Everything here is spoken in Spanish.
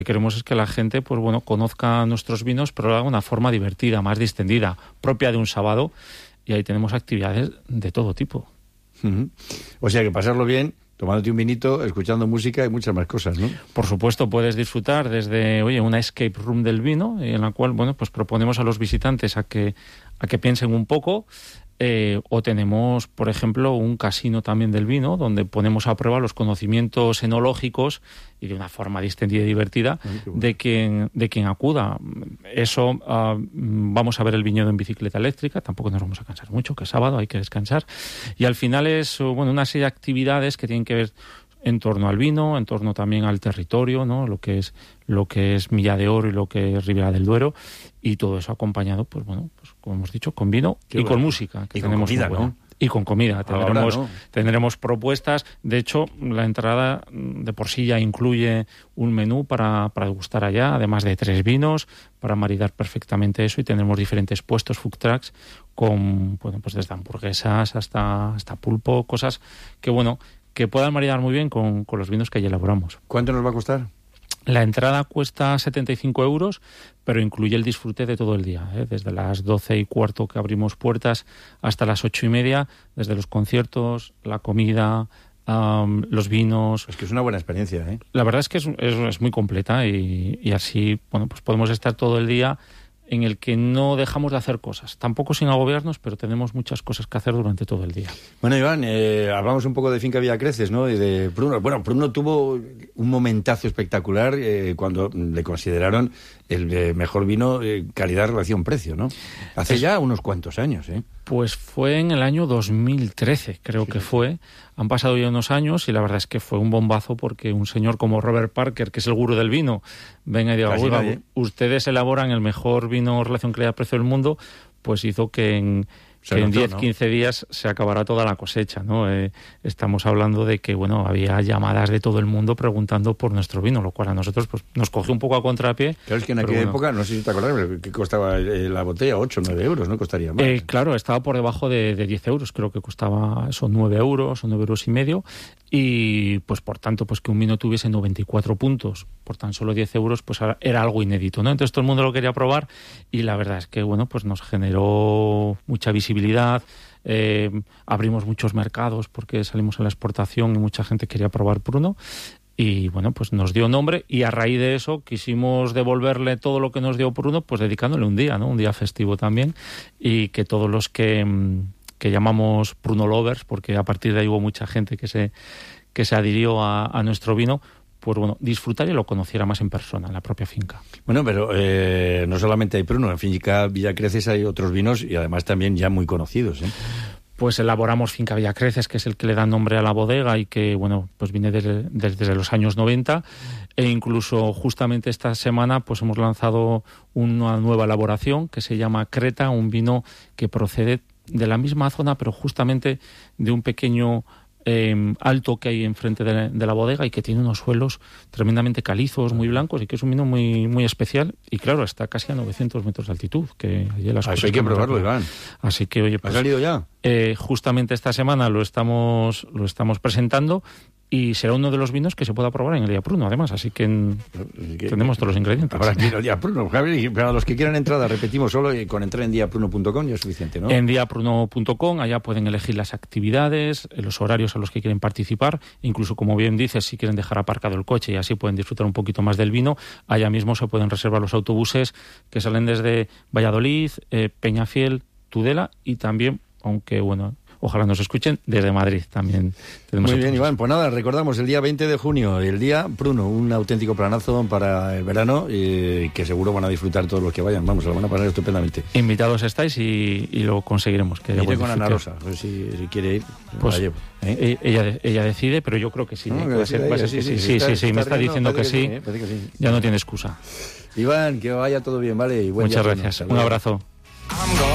queremos es que la gente, pues bueno, conozca nuestros vinos, pero lo haga de una forma divertida, más distendida, propia de un sábado, y ahí tenemos actividades de todo tipo. O sea que pasarlo bien, tomándote un vinito, escuchando música y muchas más cosas, ¿no? Por supuesto, puedes disfrutar desde, una escape room del vino, en la cual, bueno, pues proponemos a los visitantes a que piensen un poco. O tenemos, por ejemplo, un casino también del vino, donde ponemos a prueba los conocimientos enológicos y de una forma distendida y divertida de quien acuda. Eso, vamos a ver el viñedo en bicicleta eléctrica, tampoco nos vamos a cansar mucho, que es sábado, hay que descansar. Y al final es, una serie de actividades que tienen que ver en torno al vino, en torno también al territorio, ¿no? Lo que es Milla de Oro y lo que es Ribera del Duero, y todo eso acompañado, pues como hemos dicho, con vino con música, que y tenemos con comida, ¿no? Y con comida. Tendremos propuestas. De hecho, la entrada de por sí ya incluye un menú para degustar allá, además de 3 vinos, para maridar perfectamente eso, y tendremos diferentes puestos, food trucks, con, pues desde hamburguesas hasta pulpo, cosas que puedan maridar muy bien con los vinos que allí elaboramos. ¿Cuánto nos va a costar? La entrada cuesta 75 euros, pero incluye el disfrute de todo el día, desde las 12:15 que abrimos puertas hasta las 8:30, desde los conciertos, la comida, los vinos. Es que es una buena experiencia, ¿eh? La verdad es que es muy completa y así, pues podemos estar todo el día en el que no dejamos de hacer cosas, tampoco sin agobiarnos, pero tenemos muchas cosas que hacer durante todo el día. Bueno, Iván, hablamos un poco de Finca Villacreces, ¿no? Y de Pruno. Bueno, Pruno tuvo un momentazo espectacular cuando le consideraron el mejor vino calidad-relación-precio, ¿no? Hace ya unos cuantos años, ¿eh? Pues fue en el año 2013, creo que fue. Han pasado ya unos años y la verdad es que fue un bombazo, porque un señor como Robert Parker, que es el gurú del vino, venga y diga, oiga, ustedes elaboran el mejor vino relación calidad-precio del mundo, pues hizo que en 10-15 días se acabará toda la cosecha, ¿no? Estamos hablando de que, había llamadas de todo el mundo preguntando por nuestro vino, lo cual a nosotros pues nos cogió un poco a contrapié. Claro, es que en aquella época, no sé si te acuerdas, pero que costaba la botella 8 o 9 euros, ¿no? Costaría más. Claro, estaba por debajo de 10 euros, creo que costaba eso, 9 euros o 9 euros y medio, y pues por tanto, pues que un vino tuviese 94 puntos por tan solo 10 euros, pues era algo inédito, ¿no? Entonces todo el mundo lo quería probar y la verdad es que, pues nos generó mucha visibilidad. Abrimos muchos mercados porque salimos a la exportación y mucha gente quería probar Pruno, y pues nos dio nombre, y a raíz de eso quisimos devolverle todo lo que nos dio Pruno, pues dedicándole un día, ¿no? Un día festivo también, y que todos los que llamamos Pruno lovers, porque a partir de ahí hubo mucha gente que se adhirió a nuestro vino, pues disfrutar y lo conociera más en persona, en la propia finca. Bueno, pero no solamente hay Pruno, en Finca Villacreces hay otros vinos y además también ya muy conocidos, ¿eh? Pues elaboramos Finca Villacreces, que es el que le da nombre a la bodega y que, pues viene desde los años 90, e incluso justamente esta semana pues hemos lanzado una nueva elaboración que se llama Creta, un vino que procede de la misma zona, pero justamente de un pequeño alto que hay enfrente de la bodega, y que tiene unos suelos tremendamente calizos, muy blancos, y que es un vino muy, muy especial, y claro, está casi a 900 metros de altitud, que allí las cosas. Eso hay que probarlo, Iván. Así que, oye, pues, ¿ha salido ya? Justamente esta semana lo estamos presentando, y será uno de los vinos que se pueda probar en el Día Pruno, además, así que tenemos todos los ingredientes. Habrá que ir al Día Pruno, Javier, y para los que quieran entrada, repetimos, solo con entrar en diapruno.com ya es suficiente, ¿no? En diapruno.com, allá pueden elegir las actividades, los horarios a los que quieren participar, incluso, como bien dices, si quieren dejar aparcado el coche y así pueden disfrutar un poquito más del vino, allá mismo se pueden reservar los autobuses que salen desde Valladolid, Peñafiel, Tudela, y también, aunque ojalá nos escuchen, desde Madrid también tenemos. Muy bien, Iván, pues nada, recordamos el día 20 de junio, el día Pruno, un auténtico planazo para el verano, que seguro van a disfrutar todos los que vayan, se lo van a pasar estupendamente. Invitados estáis y lo conseguiremos. Iré con Ana Rosa, pues si quiere ir, pues la llevo. Ella decide, pero yo creo que sí. No, Sí, me está diciendo que sí. Ya no tiene excusa. Iván, que vaya todo bien, ¿vale? Y buen Muchas día, gracias. Un abrazo.